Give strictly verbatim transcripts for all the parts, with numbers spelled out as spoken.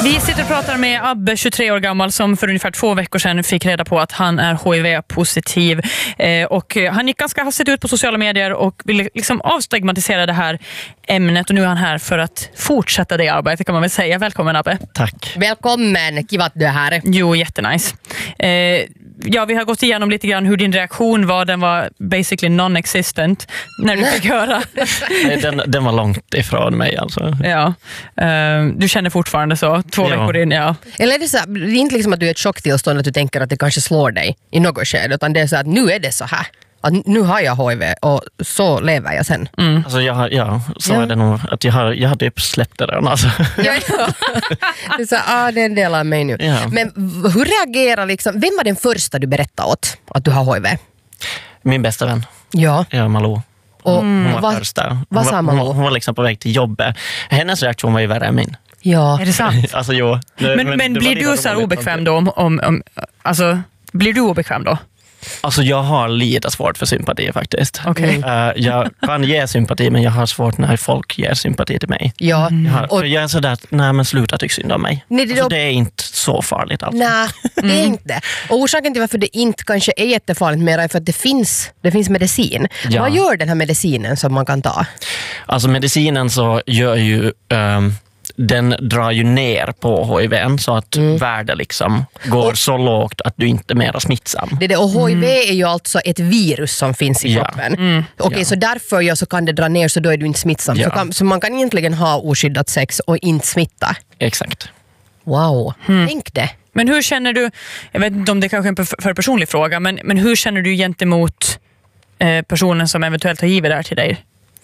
Vi sitter och pratar med Abbe, tjugotre år gammal, som för ungefär två veckor sedan fick reda på att han är H I V-positiv. Eh, och han gick ganska hastigt ut på sociala medier och ville liksom avstigmatisera det här ämnet. Och nu är han här för att fortsätta det arbetet, kan man väl säga. Välkommen, Abbe. Tack. Välkommen, kiva att du är här. Jo, jättenice. Eh, ja, vi har gått igenom lite grann hur din reaktion var. Den var basically non-existent när du fick höra. Nej, den, den var långt ifrån mig alltså. Ja, eh, du känner fortfarande så. Två Ja. veckor in, ja. Eller är det så här, det är inte liksom att du är ett chocktillstånd att du tänker att det kanske slår dig i något skede, utan det är så att nu är det så här. Att nu har jag H I V och så lever jag sen. Mm. Alltså jag har, ja, så Ja. är det nog att jag har, jag har typ släppt det redan alltså. Ja, ja. Det är så här, ah, det är en del av mig nu. Ja. Men v- hur reagerar liksom, vem var den första du berättade åt att du har H I V? Min bästa vän, Ja. ja, Malou. Och Hon var vad- första. Hon vad var, sa hon, Malou? var- hon var liksom på väg till jobbet. Hennes reaktion var ju värre än min. Ja. Är det sant? Alltså jo. Det- Men, men, det var blir lite du så här roligt obekväm samtidigt. då? Om, om, om, alltså, blir du obekväm då? Alltså jag har lite svårt för sympati faktiskt. Okej. Eh, jag kan ge sympati, men jag har svårt när folk ger sympati till mig. Ja. Jag, har, Och- för jag är sådär att, nej men sluta tycka synd om mig. Nej, det Alltså, då- det är inte så farligt alltså. Nej, det är inte det. Och orsaken till varför det inte kanske är jättefarligt mer är för att det finns, det finns medicin. Ja. Vad gör den här medicinen som man kan ta? Alltså medicinen så gör ju, um, den drar ju ner på H I V så att Mm. värdet liksom går så lågt att du inte är mer smittsam. Det är det, och H I V är ju alltså ett virus som finns i Ja. kroppen. Okej, Ja. så därför ja, så kan det dra ner så då är du inte smittsam. Ja. Så, kan, så man kan egentligen ha oskyddat sex och inte smitta. Exakt. Wow, tänk det. Men hur känner du, jag vet inte om det kanske är en för, för personlig fråga, men, men hur känner du gentemot eh, personen som eventuellt har givit det här till dig?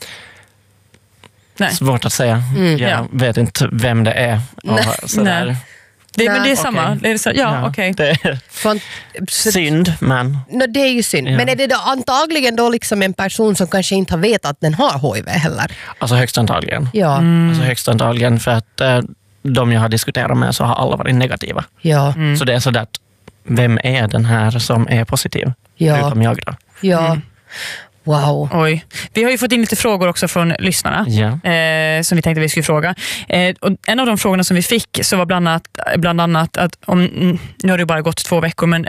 Nej, Svårt att säga. jag ja. vet inte vem det är. Och Nej. sådär. Nej. det, men det är Nej, samma. okej. Det är så, ja, Ja, okej. Det är Fan, så, synd, men no, det är ju synd. Ja. Men är det då antagligen då liksom en person som kanske inte har vetat att den har H I V heller? alltså högst antagligen. Ja, Alltså högst antagligen för att eh, de jag har diskuterat med så har alla varit negativa. ja, Så det är sådär att vem är den här som är positiv? Ja. Förutom jag då. ja. Wow. Oj. Vi har ju fått in lite frågor också från lyssnarna. Ja. Eh, som vi tänkte vi skulle fråga. Eh, och en av de frågorna som vi fick så var bland annat, bland annat att om, mm, nu har det ju bara gått två veckor, men